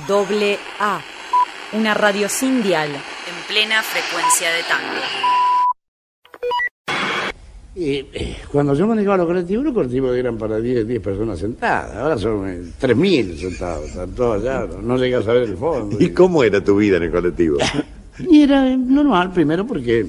AA, una radio sin dial, en plena frecuencia de tango. Cuando yo manejaba los colectivos eran para 10 personas sentadas, ahora son 3.000 sentados, están todos allá, no llegas a ver el fondo. ¿Y cómo era tu vida en el colectivo? Y era normal, primero porque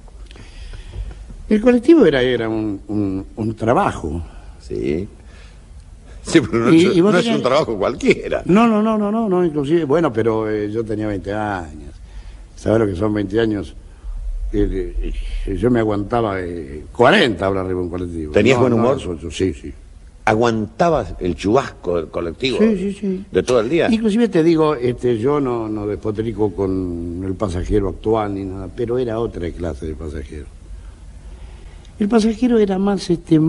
el colectivo era un trabajo. Sí. Sí, pero no, no es un trabajo cualquiera. No, inclusive, bueno, pero yo tenía 20 años. ¿Sabes lo que son 20 años? Yo me aguantaba 40 ahora arriba de un colectivo. ¿Tenías buen humor? Sí. ¿Aguantabas el chubasco del colectivo? Sí. ¿De todo el día? Inclusive te digo, yo no despotrico con el pasajero actual ni nada, pero era otra clase de pasajero. El pasajero era más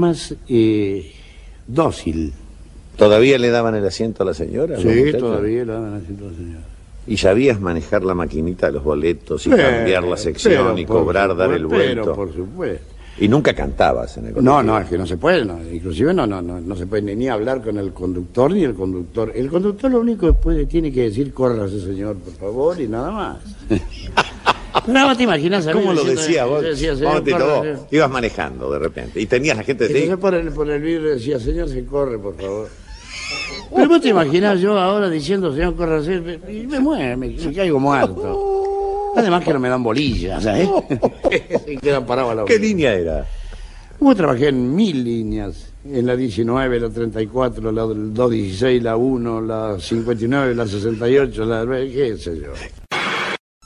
dócil. ¿Todavía le daban el asiento a la señora? Sí, todavía le daban el asiento a la señora. ¿Y sabías manejar la maquinita de los boletos y cambiar la sección y cobrar, dar el vuelto? Pero por supuesto. ¿Y nunca cantabas en el colectivo? No, es que no se puede, inclusive no se puede ni hablar con el conductor ni el conductor. El conductor lo único que tiene que decir, córrase señor, por favor, y nada más. Pero no te imaginas a mí ¿Cómo lo decía vos? Señor, ibas manejando de repente y tenías la gente de ti. Entonces por el vidrio decía, señor, se corre, por favor. Pero vos te imaginás yo ahora diciendo, señor, córrase, y me muero, me caigo muerto. Además que no me dan bolillas, ¿sabes? Y quedan parados a la ¿Qué línea era? Yo trabajé en 1000 líneas. En la 19, la 34, la 216, la 1, la 59, la 68, qué sé yo.